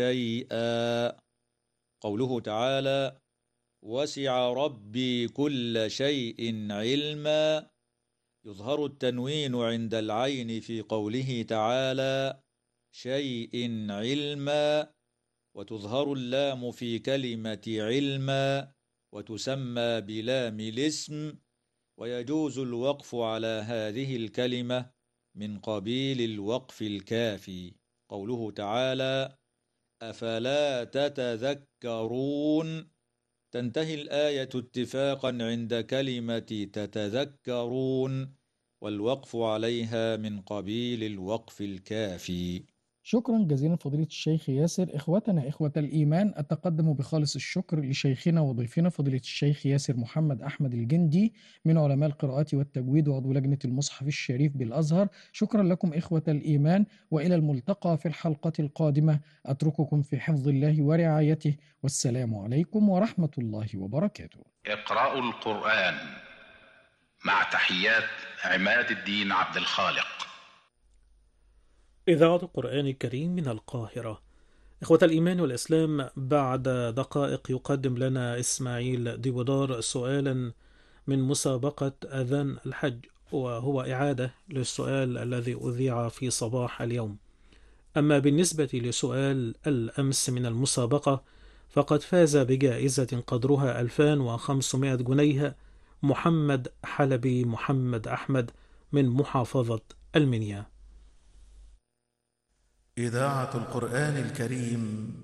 شيئا. قوله تعالى: وسع ربي كل شيء علما، يظهر التنوين عند العين في قوله تعالى شيء علما، وتظهر اللام في كلمة علما، وتسمى بلام الاسم، ويجوز الوقف على هذه الكلمة من قبيل الوقف الكافي. قوله تعالى: أفلا تتذكرون، تنتهي الآية اتفاقا عند كلمة تتذكرون، والوقف عليها من قبيل الوقف الكافي. شكرا جزيلا فضيلة الشيخ ياسر. إخوتنا إخوة الإيمان، أتقدم بخالص الشكر لشيخنا وضيفنا فضيلة الشيخ ياسر محمد أحمد الجندي من علماء القراءات والتجويد وعضو لجنة المصحف الشريف بالأزهر. شكرا لكم إخوة الإيمان، وإلى الملتقى في الحلقة القادمة. أترككم في حفظ الله ورعايته، والسلام عليكم ورحمة الله وبركاته. اقرأوا القرآن مع تحيات عماد الدين عبد الخالق. إذاعة القرآن الكريم من القاهرة. إخوة الإيمان والإسلام، بعد دقائق يقدم لنا إسماعيل ديبودار سؤالا من مسابقة أذان الحج، وهو إعادة للسؤال الذي أذيع في صباح اليوم. أما بالنسبة لسؤال الأمس من المسابقة، فقد فاز بجائزة قدرها 2500 جنيه محمد حلبي محمد أحمد من محافظة المنيا. إذاعة القرآن الكريم